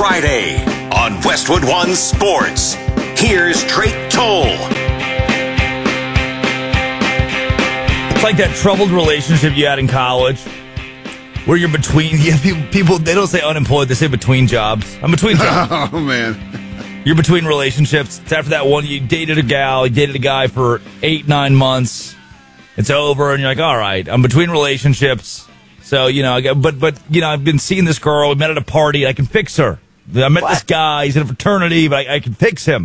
Friday on Westwood One Sports. Here's Drake Toll. It's like that troubled relationship you had in college where you're between people. They don't say unemployed, they say between jobs. I'm between jobs. Oh, man. You're between relationships. It's after that one, you dated a guy for 8-9 months. It's over, and you're like, all right, I'm between relationships. So, but I've been seeing this girl. We met at a party. I can fix her. I met this guy. He's in a fraternity, but I can fix him.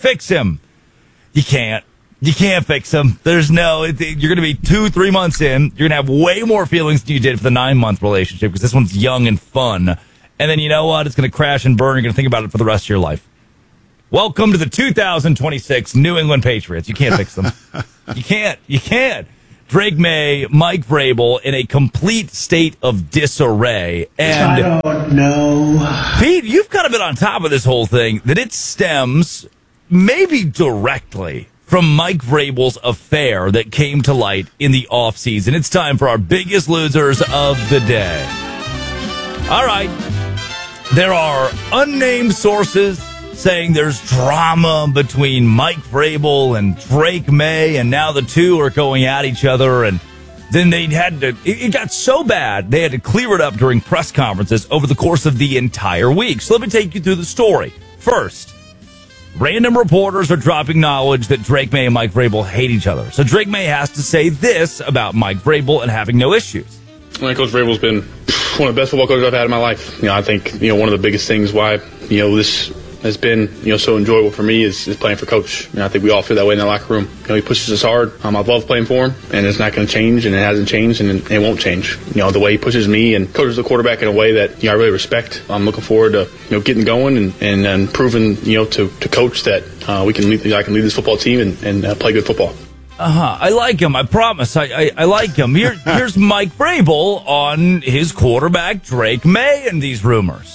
You can't. You can't fix him. You're going to be 2-3 months in. You're going to have way more feelings than you did for the 9-month relationship because this one's young and fun. And then you know what? It's going to crash and burn. You're going to think about it for the rest of your life. Welcome to the 2026 New England Patriots. You can't fix them. You can't. Drake Maye, Mike Vrabel in a complete state of disarray. And I don't know. Pete, you've kind of been on top of this whole thing, that it stems maybe directly from Mike Vrabel's affair that came to light in the offseason. It's time for our biggest losers of the day. All right. There are unnamed sources saying there's drama between Mike Vrabel and Drake Maye, and now the two are going at each other, and then it got so bad, they had to clear it up during press conferences over the course of the entire week. So let me take you through the story. First, random reporters are dropping knowledge that Drake Maye and Mike Vrabel hate each other. So Drake Maye has to say this about Mike Vrabel and having no issues. Coach Vrabel's been one of the best football coaches I've had in my life. I think, one of the biggest things why, this has been, so enjoyable for me is playing for Coach. I think we all feel that way in the locker room. He pushes us hard. I love playing for him, and it's not going to change, and it hasn't changed, and it won't change. The way he pushes me and coaches the quarterback in a way that I really respect. I'm looking forward to getting going and proving to Coach that I can lead this football team and play good football. I like him. I promise. I like him. Here's Mike Vrabel on his quarterback Drake Maye and these rumors.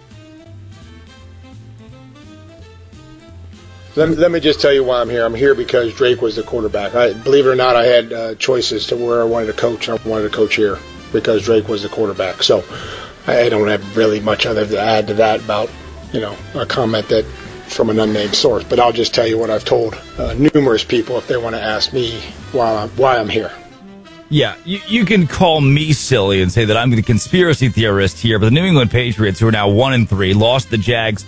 Let me just tell you why I'm here. I'm here because Drake was the quarterback. Believe it or not, I had choices to where I wanted to coach. I wanted to coach here because Drake was the quarterback. So I don't have really much other to add to that about, a comment that from an unnamed source. But I'll just tell you what I've told numerous people if they want to ask me why I'm here. Yeah, you can call me silly and say that I'm the conspiracy theorist here, but the New England Patriots, who are now 1-3, lost the Jags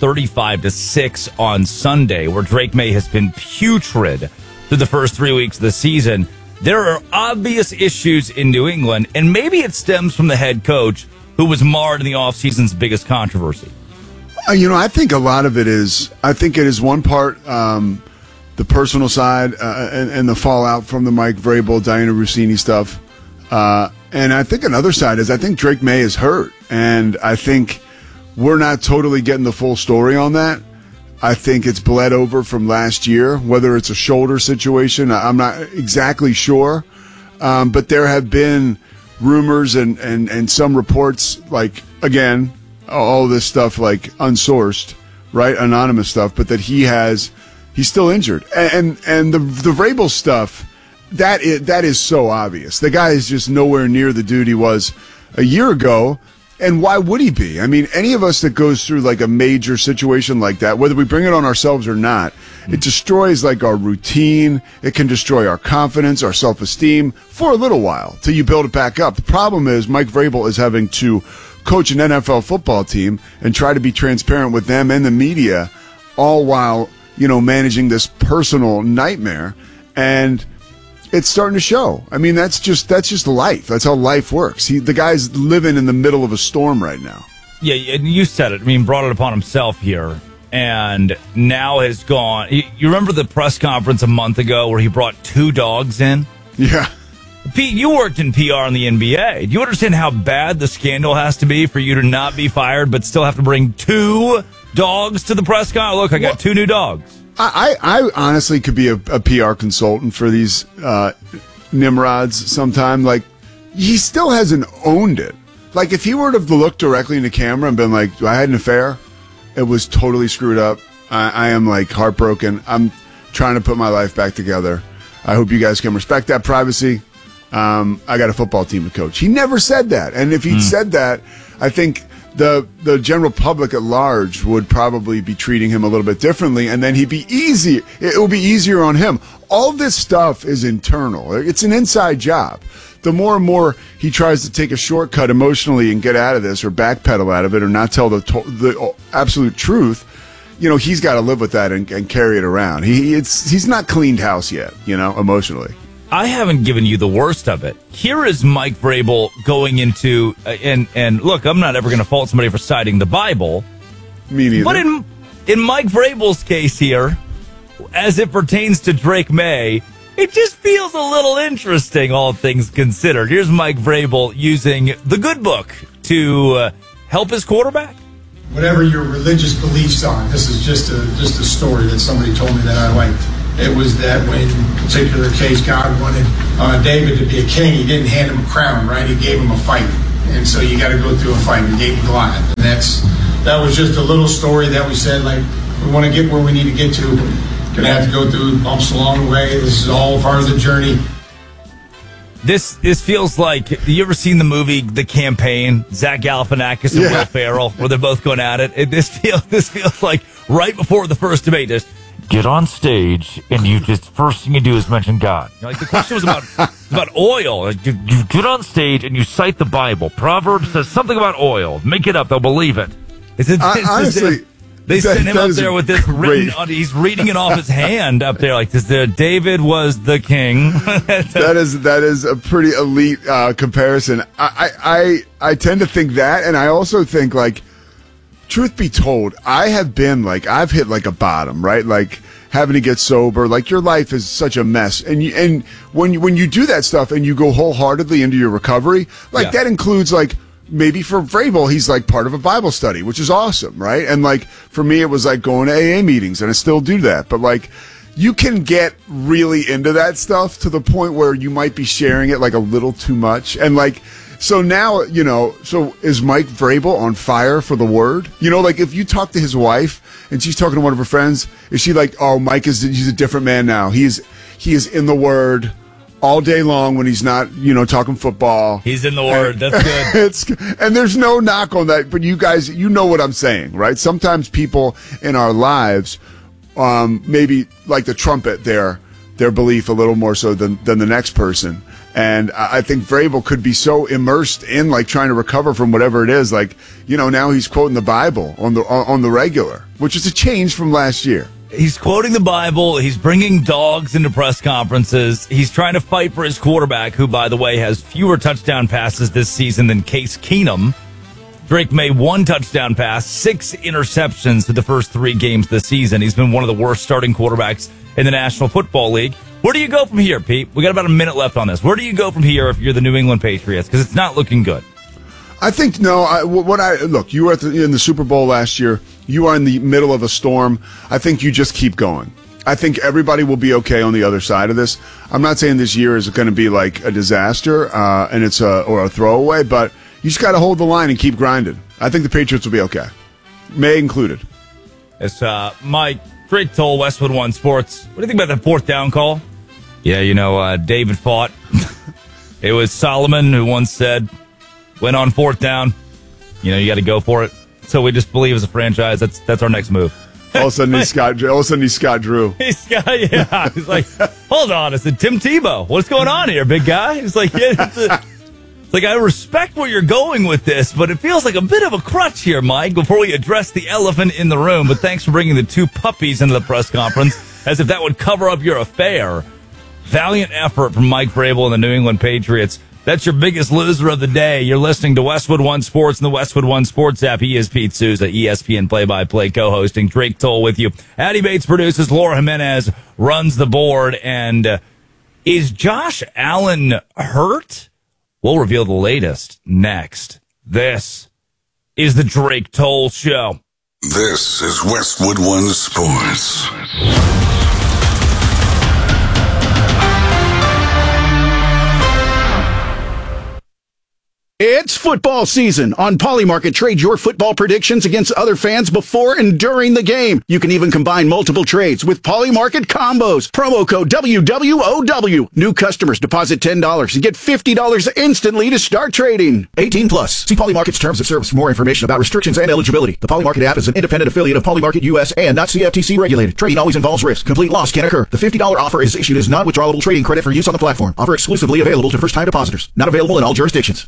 35-6 on Sunday, where Drake Maye has been putrid through the first 3 weeks of the season. There are obvious issues in New England, and maybe it stems from the head coach, who was marred in the offseason's biggest controversy. I think a lot of it is, one part the personal side and the fallout from the Mike Vrabel, Diana Rossini stuff. And I think another side is I think Drake Maye is hurt. And I think we're not totally getting the full story on that. I think it's bled over from last year, whether it's a shoulder situation. I'm not exactly sure. But there have been rumors and some reports, like, again, all this stuff like unsourced, right? Anonymous stuff, but that he's still injured. And the Vrabel stuff, that is so obvious. The guy is just nowhere near the dude he was a year ago. And why would he be? I mean, any of us that goes through like a major situation like that, whether we bring it on ourselves or not, it destroys like our routine. It can destroy our confidence, our self-esteem for a little while till you build it back up. The problem is Mike Vrabel is having to coach an NFL football team and try to be transparent with them and the media, all while managing this personal nightmare, and it's starting to show. I mean, that's just life. That's how life works. The guy's living in the middle of a storm right now. Yeah, and you said it. I mean, brought it upon himself here, and now has gone. You remember the press conference a month ago where he brought 2 dogs in? Yeah. Pete, you worked in PR in the NBA. Do you understand how bad the scandal has to be for you to not be fired, but still have to bring 2 dogs to the press conference? Look, I got 2 new dogs. I honestly could be a PR consultant for these Nimrods sometime. Like, he still hasn't owned it. Like, if he were to look directly into camera and been like, I had an affair, it was totally screwed up. I am, like, heartbroken. I'm trying to put my life back together. I hope you guys can respect that privacy. I got a football team to coach. He never said that. And if he'd said that, I think the general public at large would probably be treating him a little bit differently, and then he'd be easier. It will be easier on him. All this stuff is internal. It's an inside job. The more and more he tries to take a shortcut emotionally and get out of this, or backpedal out of it, or not tell the absolute truth, he's got to live with that and carry it around. He's not cleaned house yet, emotionally. I haven't given you the worst of it. Here is Mike Vrabel going into, and look, I'm not ever going to fault somebody for citing the Bible. Me neither. But in Mike Vrabel's case here, as it pertains to Drake May, it just feels a little interesting, all things considered. Here's Mike Vrabel using the good book to help his quarterback. Whatever your religious beliefs are, this is just a story that somebody told me that I liked. It was that when, in a particular case, God wanted David to be a king, he didn't hand him a crown, right? He gave him a fight. And so you got to go through a fight. He gave him Goliath. And that was just a little story that we said, like, we want to get where we need to get to. Going to have to go through bumps along the way. This is all part of the journey. This feels like, you ever seen the movie The Campaign? Zach Galifianakis and Will Ferrell, where they're both going at it. This feels like right before the first debate. Just get on stage and first thing you do is mention God. Like the question was about oil. Like, you get on stage and you cite the Bible. Proverbs says something about oil. Make it up; they'll believe it. Honestly. They sent him up there with this written. He's reading it off his hand up there, like this. David was the king. That is a pretty elite comparison. I tend to think that, and I also think, like, truth be told, I've hit like a bottom, right? Like having to get sober. Like your life is such a mess, and when you do that stuff and you go wholeheartedly into your recovery, like that includes like. Maybe for Vrabel, he's like part of a Bible study, which is awesome, right? And like for me, it was like going to AA meetings, and I still do that. But like, you can get really into that stuff to the point where you might be sharing it like a little too much. And like, so now, so is Mike Vrabel on fire for the word? Like if you talk to his wife and she's talking to one of her friends, is she like, oh, he's a different man now. He is in the word all day long when he's not, talking football. He's in the word. That's good. And there's no knock on that, but you guys, you know what I'm saying, right? Sometimes people in our lives, maybe like to trumpet their belief a little more so than the next person. And I think Vrabel could be so immersed in like trying to recover from whatever it is. Like, now he's quoting the Bible on the regular, which is a change from last year. He's quoting the Bible. He's bringing dogs into press conferences. He's trying to fight for his quarterback, who, by the way, has fewer touchdown passes this season than Case Keenum. Drake May, 1 touchdown pass, 6 interceptions in the first 3 games this season. He's been one of the worst starting quarterbacks in the National Football League. Where do you go from here, Pete? We got about a minute left on this. Where do you go from here if you're the New England Patriots? Because it's not looking good. I think look. You were in the Super Bowl last year. You are in the middle of a storm. I think you just keep going. I think everybody will be okay on the other side of this. I'm not saying this year is going to be like a disaster and it's a throwaway, but you just got to hold the line and keep grinding. I think the Patriots will be okay, May included. It's Mike Drake Toll, Westwood One Sports. What do you think about that 4th down call? Yeah, David fought. It was Solomon who once said, when on 4th down, you got to go for it. So we just believe as a franchise that's our next move. All of a sudden he's Scott Drew. He's like, hold on, it's Tim Tebow. What's going on here, big guy? He's like, it's like, I respect where you're going with this, but it feels like a bit of a crutch here, Mike, before we address the elephant in the room. But thanks for bringing the 2 puppies into the press conference, as if that would cover up your affair. Valiant effort from Mike Vrabel and the New England Patriots. That's your biggest loser of the day. You're listening to Westwood One Sports and the Westwood One Sports app. He is Pete Souza, ESPN play-by-play co-hosting. Drake Toll with you. Addie Bates produces. Laura Jimenez runs the board. And is Josh Allen hurt? We'll reveal the latest next. This is the Drake Toll Show. This is Westwood One Sports. It's football season. On Polymarket, trade your football predictions against other fans before and during the game. You can even combine multiple trades with Polymarket combos. Promo code WWOW. New customers deposit $10 and get $50 instantly to start trading. 18 plus. See Polymarket's terms of service for more information about restrictions and eligibility. The Polymarket app is an independent affiliate of Polymarket US and not CFTC regulated. Trading always involves risk. Complete loss can occur. The $50 offer is issued as non-withdrawable trading credit for use on the platform. Offer exclusively available to first-time depositors. Not available in all jurisdictions.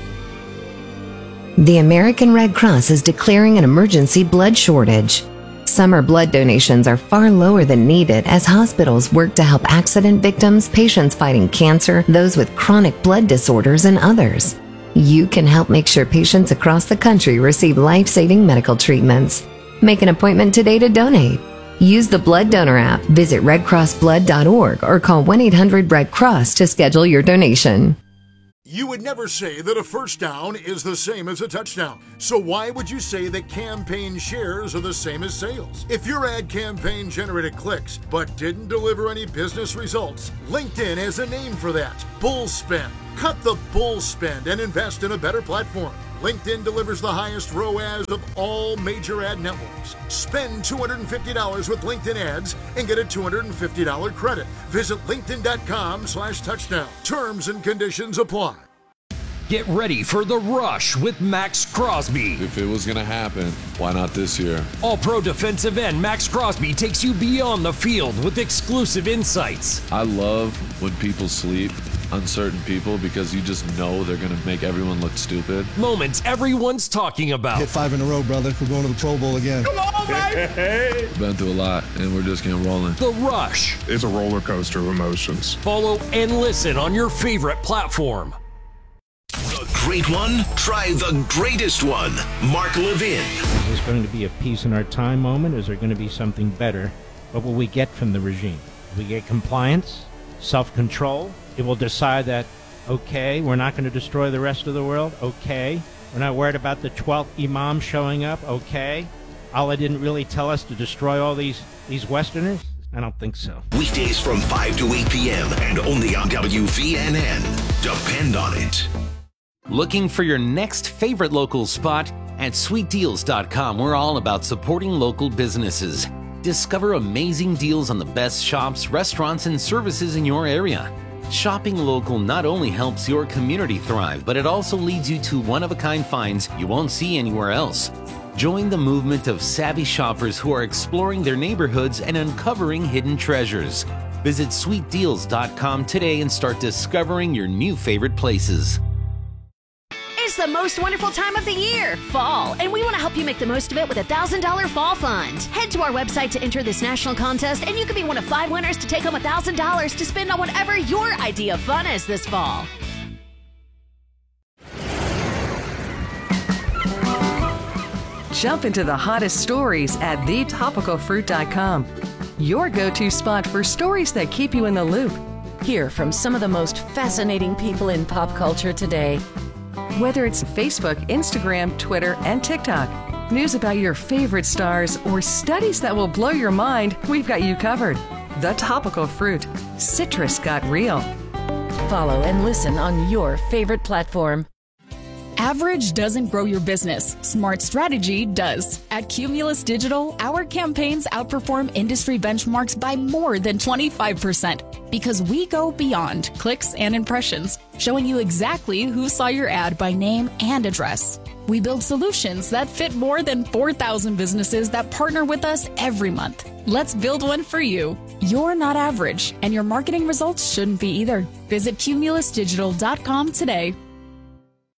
The American Red Cross is declaring an emergency blood shortage. Summer blood donations are far lower than needed as hospitals work to help accident victims, patients fighting cancer, those with chronic blood disorders, and others. You can help make sure patients across the country receive life-saving medical treatments. Make an appointment today to donate. Use the Blood Donor app, visit redcrossblood.org, or call 1-800-RED-CROSS to schedule your donation. You would never say that a first down is the same as a touchdown. So why would you say that campaign shares are the same as sales? If your ad campaign generated clicks but didn't deliver any business results, LinkedIn has a name for that: bull spend. Cut the bull spend and invest in a better platform. LinkedIn delivers the highest ROAS of all major ad networks. Spend $250 with LinkedIn ads and get a $250 credit. Visit linkedin.com/touchdown. Terms and conditions apply. Get ready for The Rush with Max Crosby. If it was going to happen, why not this year? All-pro defensive end Max Crosby takes you beyond the field with exclusive insights. I love when people sleep on certain people because you just know they're going to make everyone look stupid. Moments everyone's talking about. Hit 5 in a row, brother. We're going to the Pro Bowl again. Come on, baby! Been through a lot, and we're just getting rolling. The Rush. It's a roller coaster of emotions. Follow and listen on your favorite platform. The great one? Try the greatest one. Mark Levin. Is this going to be a peace in our time moment, or is there going to be something better? What will we get from the regime? Will we get compliance? Self-control? It will decide that, okay, we're not going to destroy the rest of the world? Okay. We're not worried about the 12th Imam showing up? Okay. Allah didn't really tell us to destroy all these Westerners? I don't think so. Weekdays from 5 to 8 p.m. and only on WVNN. Depend on it. Looking for your next favorite local spot? At sweetdeals.com, we're all about supporting local businesses. Discover amazing deals on the best shops, restaurants, and services in your area. Shopping local not only helps your community thrive, but it also leads you to one-of-a-kind finds you won't see anywhere else. Join the movement of savvy shoppers who are exploring their neighborhoods and uncovering hidden treasures. Visit sweetdeals.com today and start discovering your new favorite places. It's the most wonderful time of the year, fall, and we want to help you make the most of it with a $1,000 fall fund. Head to our website to enter this national contest, and you could be one of 5 winners to take home $1,000 to spend on whatever your idea of fun is this fall. Jump into the hottest stories at thetopicalfruit.com. Your go-to spot for stories that keep you in the loop. Hear from some of the most fascinating people in pop culture today. Whether it's Facebook, Instagram, Twitter, and TikTok, news about your favorite stars, or studies that will blow your mind, we've got you covered. The Topical Fruit. Citrus got real. Follow and listen on your favorite platform. Average doesn't grow your business. Smart strategy does. At Cumulus Digital, our campaigns outperform industry benchmarks by more than 25% because we go beyond clicks and impressions, showing you exactly who saw your ad by name and address. We build solutions that fit more than 4,000 businesses that partner with us every month. Let's build one for you. You're not average, and your marketing results shouldn't be either. Visit cumulusdigital.com today.